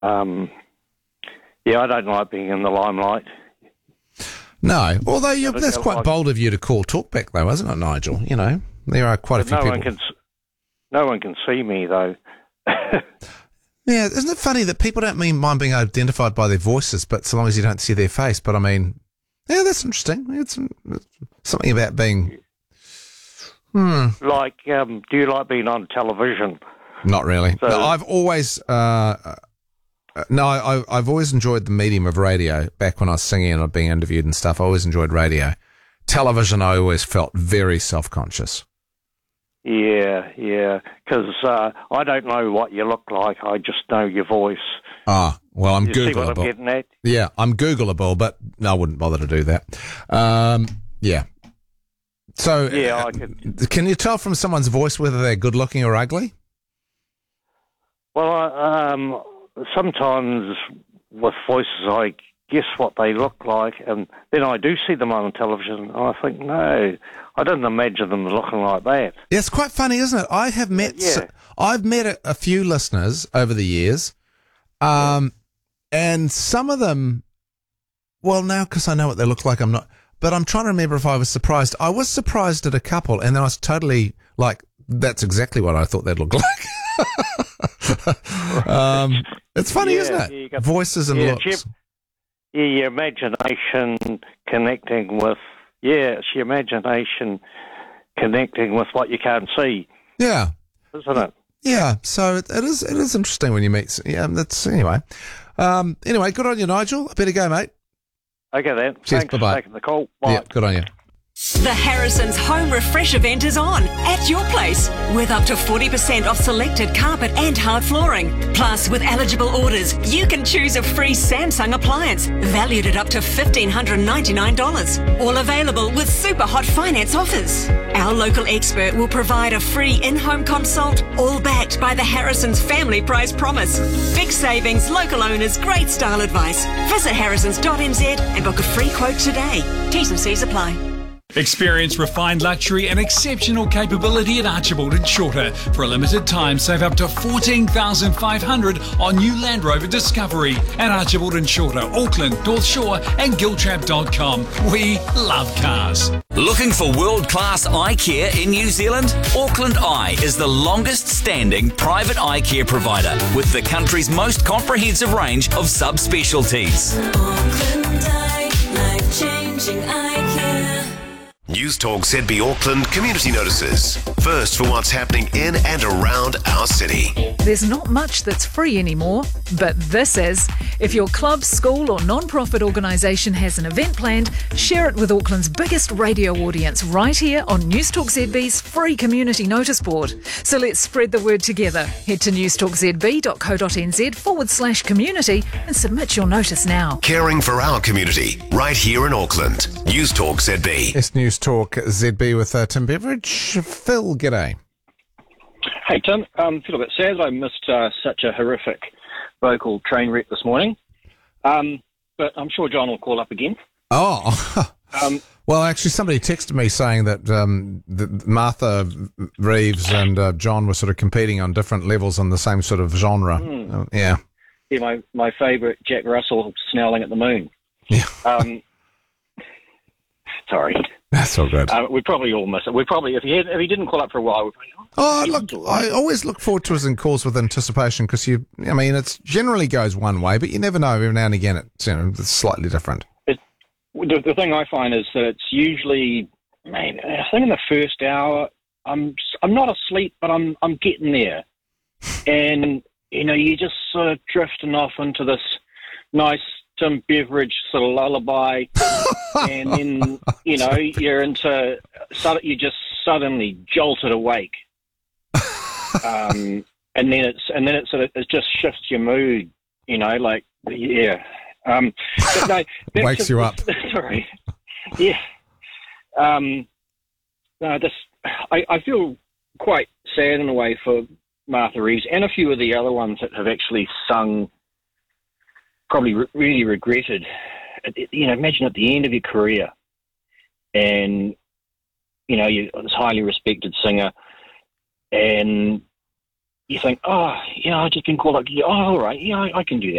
I don't like being in the limelight. No, although that's quite bold of you to call talkback, though, isn't it, Nigel? You know, there are quite a few people. No one can see me, though. Yeah, isn't it funny that people don't mind being identified by their voices, but so long as you don't see their face? But I mean, yeah, that's interesting. It's something about being. Like, do you like being on television? Not really. So, no, I've always. I've always enjoyed the medium of radio. Back when I was singing and being interviewed and stuff, I always enjoyed radio. Television, I always felt very self-conscious. Yeah, because I don't know what you look like. I just know your voice. Ah, well, I'm you Googleable. See what I'm getting at? Yeah, I'm Googleable, but no, I wouldn't bother to do that. Yeah. So, yeah, I could. Can you tell from someone's voice whether they're good-looking or ugly? Well, sometimes with voices, I guess what they look like, and then I do see them on television, and I think, no, I didn't imagine them looking like that. Yeah, it's quite funny, isn't it? I've met a few listeners over the years, and some of them, well, now because I know what they look like, I'm not, but I'm trying to remember if I was surprised. I was surprised at a couple, and then I was totally like, that's exactly what I thought they'd look like. It's funny, isn't it? Voices and looks. Your imagination connecting with, it's your imagination connecting with what you can't see. Yeah. Isn't it? Yeah, so it is interesting when you meet, anyway. Anyway, good on you, Nigel. I better go, mate. Okay then. Cheers, Thanks bye-bye. for taking the call. Bye. Yeah, good on you. The Harrison's Home Refresh event is on at your place with up to 40% off selected carpet and hard flooring. Plus, with eligible orders, you can choose a free Samsung appliance valued at up to $1,599. All available with super hot finance offers. Our local expert will provide a free in-home consult, all backed by the Harrison's Family Price Promise. Big savings, local owners, great style advice. Visit harrisons.nz and book a free quote today. T's and C's apply. Experience refined luxury and exceptional capability at Archibald and Shorter. For a limited time, save up to $14,500 on new Land Rover Discovery at Archibald and Shorter, Auckland, North Shore and Giltrap.com. We love cars. Looking for world-class eye care in New Zealand? Auckland Eye is the longest-standing private eye care provider with the country's most comprehensive range of subspecialties. Auckland Eye, life-changing eye care. News Talk ZB Auckland community notices. First for what's happening in and around our city. There's not much that's free anymore, but this is. If your club, school or non-profit organisation has an event planned, share it with Auckland's biggest radio audience right here on News Talk ZB's free community notice board. So let's spread the word together. Head to newstalkzb.co.nz/community and submit your notice now. Caring for our community right here in Auckland. News Talk ZB. It's News Talk ZB with Tim Beveridge. Phil, g'day. Hey, Tim. Feel a bit sad I missed such a horrific vocal train wreck this morning. But I'm sure John will call up again. Oh. Well, actually, somebody texted me saying that Martha Reeves and John were sort of competing on different levels on the same sort of genre. Yeah. Yeah, my favourite, Jack Russell, snarling at the moon. Yeah. Sorry. That's all good. We'd probably all miss it. We'd probably, if he didn't call up for a while, we'd probably, I always look forward to his calls with anticipation because it generally goes one way, but you never know. Every now and again, it's slightly different. The thing I find is that it's usually, I think in the first hour, I'm not asleep, but I'm getting there, and you're just sort of drifting off into this nice Tim Beveridge sort of lullaby, and then you're you just suddenly jolted awake, and then it just shifts your mood, But no, wakes you up. Sorry, yeah. I feel quite sad in a way for Martha Reeves and a few of the other ones that have actually sung. Probably really regretted. Imagine at the end of your career, and you're this highly respected singer, and you think, oh, yeah, I've just been called up. Oh, all right, yeah, I can do that.